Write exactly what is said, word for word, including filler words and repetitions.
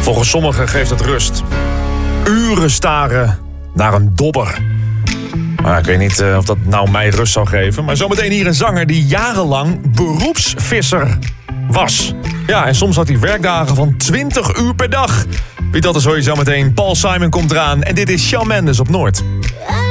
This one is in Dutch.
Volgens sommigen geeft het rust. Uren staren naar een dobber. Maar ik weet niet uh, of dat nou mij rust zal geven. Maar zometeen hier een zanger die jarenlang beroepsvisser was. Ja, en soms had hij werkdagen van twintig uur per dag. Wie dat is hoor je zo meteen. Paul Simon komt eraan en dit is Shawn Mendes op Noord.